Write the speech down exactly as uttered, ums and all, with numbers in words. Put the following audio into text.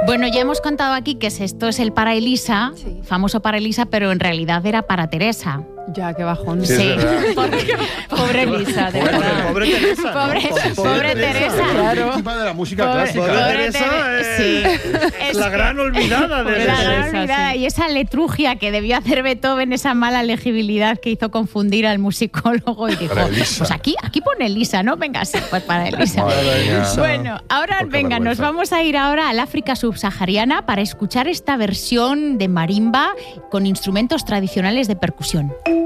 Bueno, ya hemos contado aquí que esto es el para Elisa, sí. famoso para Elisa, pero en realidad era para Teresa. Ya, qué bajón. Sí, sí. Porque, pobre Elisa, de pobre, verdad. Pobre Teresa. Pobre, ¿no? pobre, pobre Teresa. Teresa. Claro. Víctima de la música pobre, clásica. Pobre Teresa Teresa, es, sí. es la gran olvidada de La Teresa. gran olvidada. Sí. Y esa letrugia que debió hacer Beethoven, esa mala legibilidad que hizo confundir al musicólogo y dijo, pues aquí, aquí pone Elisa, ¿no? Venga, sí, pues para Elisa. Bueno, ahora venga, vergüenza. Nos vamos a ir ahora al África subsahariana para escuchar esta versión de marimba con instrumentos tradicionales de percusión.